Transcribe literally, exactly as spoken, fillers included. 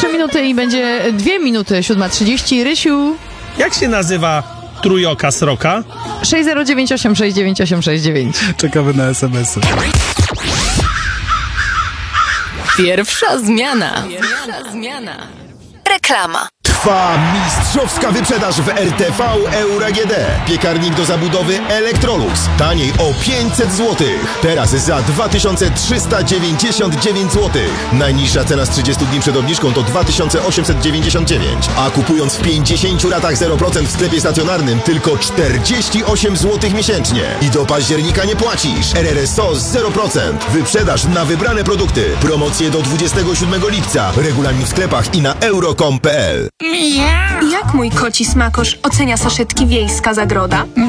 trzy minuty i będzie dwie minuty, siódma trzydzieści. Rysiu. Jak się nazywa trójoka sroka? sześć zero dziewięć osiem sześć dziewięć osiem sześć dziewięć. Czekamy na es em esy. Pierwsza zmiana. Pierwsza zmiana. Reklama. Trwa mistrzowska wyprzedaż w R T V Euro A G D. Piekarnik do zabudowy Electrolux. Taniej o pięćset złotych. Teraz za dwa tysiące trzysta dziewięćdziesiąt dziewięć złotych. Najniższa cena z trzydziestu dni przed obniżką to dwa tysiące osiemset dziewięćdziesiąt dziewięć. A kupując w pięćdziesięciu ratach zero procent w sklepie stacjonarnym tylko czterdzieści osiem złotych miesięcznie. I do października nie płacisz. R R S O z zero procent. Wyprzedaż na wybrane produkty. Promocje do dwudziestego siódmego lipca. Regulamin w sklepach i na euro kropka com kropka p l. Jak mój koci smakosz ocenia saszetki Wiejska Zagroda?